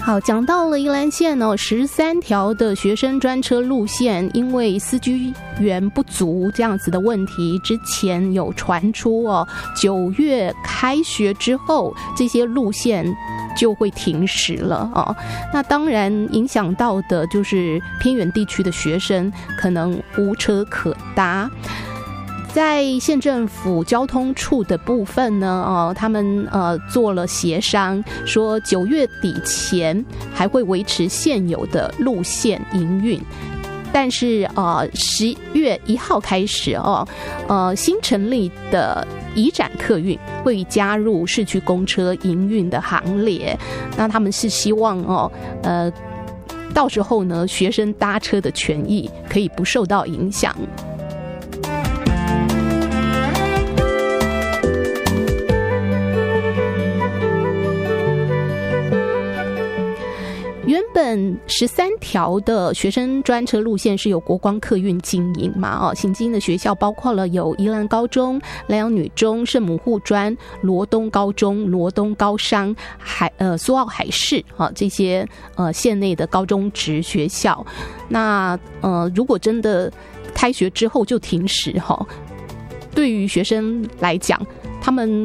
好，讲到了宜兰县13条的学生专车路线，因为司机员不足这样子的问题，之前有传出9月开学之后，这些路线就会停驶了那当然影响到的就是偏远地区的学生可能无车可搭。在县政府交通处的部分呢，他们做了协商，说9月底前还会维持现有的路线营运，但是10月1号开始新成立的移展客运会加入市区公车营运的行列。那他们是希望到时候呢，学生搭车的权益可以不受到影响。原本13条的学生专车路线是由国光客运经营嘛，行经的学校包括了有宜兰高中、兰阳女中、圣母护专、罗东高中、罗东高商、苏澳海事这些县内的高中职学校。那如果真的开学之后就停驶对于学生来讲，他们